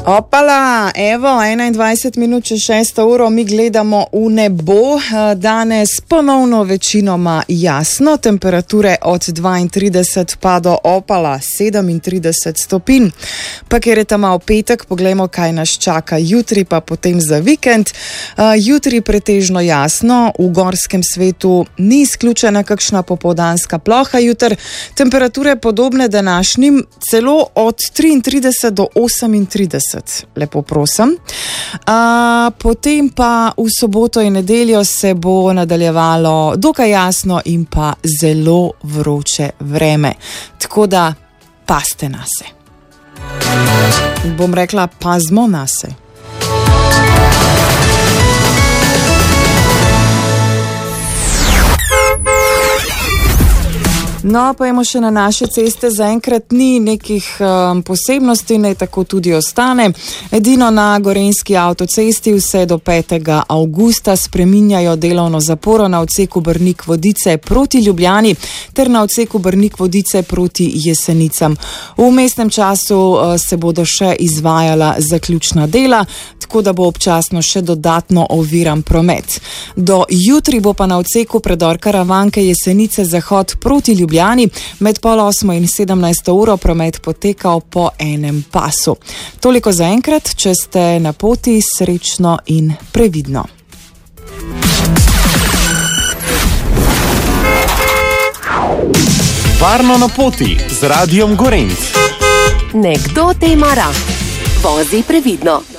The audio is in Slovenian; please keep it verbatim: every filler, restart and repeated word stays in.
Opala, evo, enaindvajset minut čez šesto uro, mi gledamo v nebo. Danes ponovno večinoma jasno, temperature od dvaintrideset pa do opala sedemintrideset stopinj. Pa ker je tam malo petek, poglejmo, kaj nas čaka jutri, pa potem za vikend. Jutri pretežno jasno, v gorskem svetu ni izključena kakšna popoldanska ploha jutr. Temperature podobne današnjim, celo od triintrideset do osemintrideset. Lepo prosim. A, potem pa v soboto in nedeljo se bo nadaljevalo dokaj jasno in pa zelo vroče vreme. Tako da pazite nase. Bom rekla, pazmo nase. No, pa imamo še na naše ceste, zaenkrat ni nekih um, posebnosti, ne tako tudi ostane. Edino na Gorenjski avtocesti vse do petega avgusta spreminjajo delovno zaporo na odseku Brnik-Vodice proti Ljubljani ter na odseku Brnik-Vodice proti Jesenicam. V mestnem času uh, se bodo še izvajala zaključna dela, tako da bo občasno še dodatno oviran promet. Do jutri bo pa na odseku predor Karavanke Jesenice zahod proti Ljubljani med pol osmo in sedemnajsto uro promet potekal po enem pasu. Toliko za enkrat, če ste na poti, srečno in previdno. Varno na poti z Radiom Gorenc. Nekdo te mara. Vozi previdno.